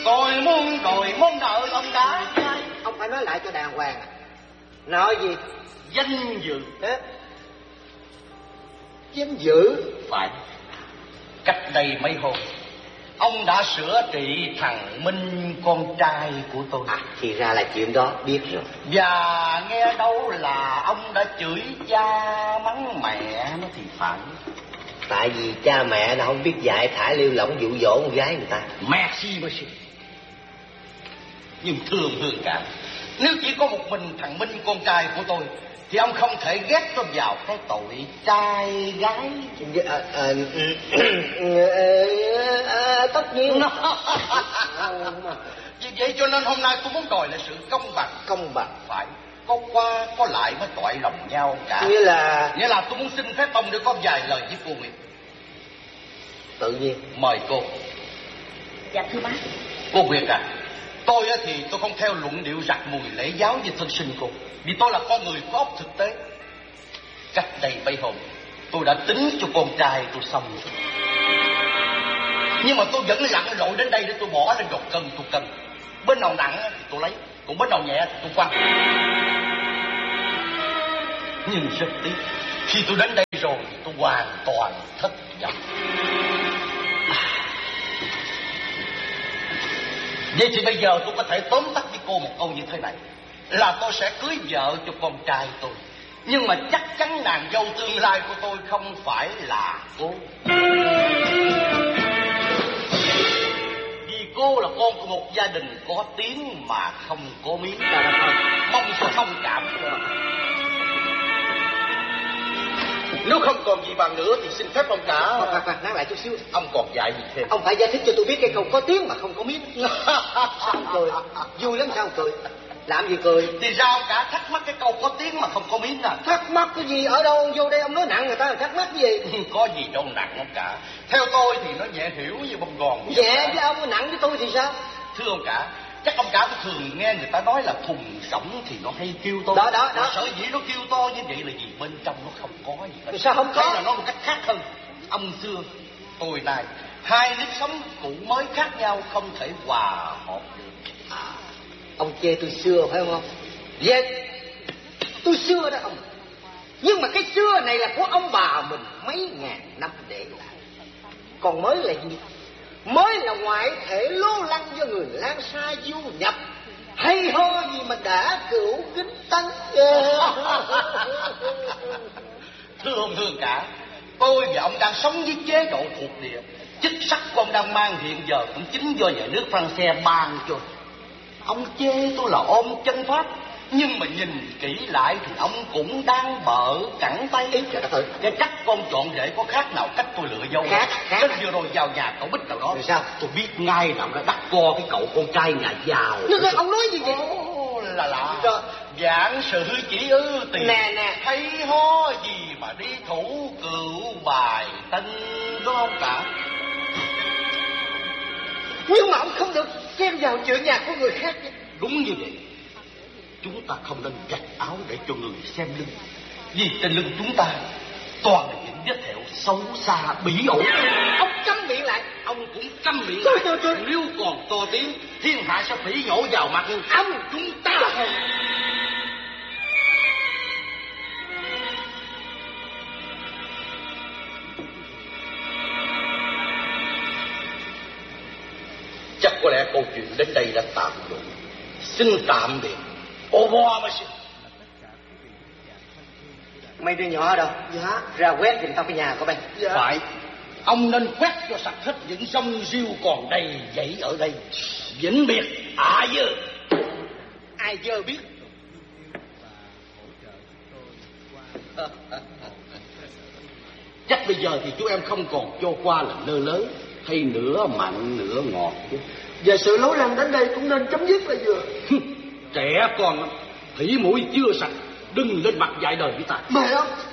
Tôi muốn đòi món nợ ông cả. Ông phải nói lại cho đàng hoàng. Nợ gì? Danh dự. Danh dự? Phải. Cách đây mấy hôm ông đã sửa trị thằng Minh, con trai của tôi. Thì ra là chuyện đó, biết rồi. Và nghe đâu là ông đã chửi cha mắng mẹ nó thì phải. Tại vì cha mẹ nó không biết dạy thả lêu lỏng dụ dỗ con gái người ta. Merci monsieur. Nhưng thường Hương Cảm, nếu chỉ có một mình thằng Minh, con trai của tôi, thì ông không thể ghét tôi vào cái tội trai gái. Tất nhiên. Vì vậy cho nên hôm nay tôi muốn đòi lại sự công bằng. Công bằng? Phải. Có qua có lại mới toại lòng nhau cả. Nghĩa là tôi muốn xin phép ông để có vài lời với cô Nguyệt. Tự nhiên. Mời cô. Dạ thưa bác. Cô Nguyệt à, tôi thì tôi không theo luận điệu giặt mùi lễ giáo như thân sinh cô, vì tôi là con người có óc thực tế. Cách đây mấy hôm tôi đã tính cho con trai tôi xong rồi, nhưng mà tôi vẫn lặn lội đến đây để tôi bỏ lên đột cân tôi cân. Bên nào nặng thì tôi lấy, còn bên nào nhẹ thì tôi quăng. Nhưng rất tiếc, khi tôi đến đây rồi tôi hoàn toàn thất vọng. Vậy thì bây giờ tôi có thể tóm tắt với cô một câu như thế này, là tôi sẽ cưới vợ cho con trai tôi, nhưng mà chắc chắn nàng dâu tương lai của tôi không phải là cô. Vì cô là con của một gia đình có tiếng mà không có miếng. Mong cô thông cảm. Nếu không còn gì bằng nữa thì xin phép ông cả. Khoan, nói lại chút xíu. Ông còn dạy gì thêm? Ông phải giải thích cho tôi biết cái câu có tiếng mà không có miếng. Sao ông cười? Vui lắm sao ông cười? Làm gì cười? Thì ra ông cả thắc mắc cái câu có tiếng mà không có miếng à? Thắc mắc cái gì? Ở đâu ông vô đây ông nói nặng người ta là thắc mắc cái gì? Có gì đâu nặng ông cả. Theo tôi thì nó dễ hiểu như bông gòn. Dễ với ông, nặng với tôi thì sao? Thưa ông cả, chắc ông cả cũng thường nghe người ta nói là thùng sổng thì nó hay kêu to. Đó. Sở dĩ nó kêu to như vậy là vì bên trong nó không có gì hết. Sao không có? Hay là nói một cách khác hơn, ông xưa tôi nay hai nếp sống cũ mới khác nhau, không thể hòa hợp được. Ông chê tôi xưa phải không? Vậy tôi xưa đó ông. Nhưng mà cái xưa này là của ông bà mình mấy ngàn năm để lại. Còn mới là gì? Mới là ngoại thể lố lăng do người Lan Sa du nhập. Hay ho gì mà đã cửu kính tấn. Thưa ông Hương cả, tôi và ông đang sống với chế độ thuộc địa. Chức sắc của ông đang mang hiện giờ cũng chính do nhà nước France ban cho. Ông chê tôi là ôm chân Pháp, nhưng mà nhìn kỹ lại thì ông cũng đang bợ cẳng tay. Cái cách con chọn rể có khác nào cách tôi lựa dâu? Khác. Đến vừa rồi vào nhà cậu Bích nào đó. Rồi sao? Tôi biết ngay là ông đã đắt co cái cậu con trai nhà giàu. Ông nói gì vậy? Là lạ. Giảng sự chỉ ư tiền. Nè. Thấy ho gì mà đi thủ cựu bài tân đó không cả? Nhưng mà ông không được xen vào chuyện nhà của người khác. Đúng như vậy. Chúng ta không nên gạch áo để cho người xem lưng, vì trên lưng chúng ta toàn là những vết thẹo xấu xa bỉ ổi. Ông câm miệng lại. Ông cũng câm miệng lại. Nếu còn to tiếng, thiên hạ sẽ phỉ nhổ vào mặt ông chúng ta. Chắc có lẽ câu chuyện đến đây đã tạm rồi. Xin tạm biệt. Au revoir monsieur. Mấy đứa nhỏ ở đâu? Dạ. Ra quét giùm tao cái nhà của mày. Dạ. Phải. Ông nên quét cho sạch hết những rong rêu còn đầy dẫy ở đây. Vĩnh biệt dơ. Ai dơ biết. Chắc bây giờ thì chú em không còn cho qua là lơ lớ, hay nửa mặn nửa ngọt chứ. Và sự lối lầm đến đây cũng nên chấm dứt là vừa. Trẻ con thủy mũi chưa sạch, đừng lên mặt dạy đời với ta. Mày không?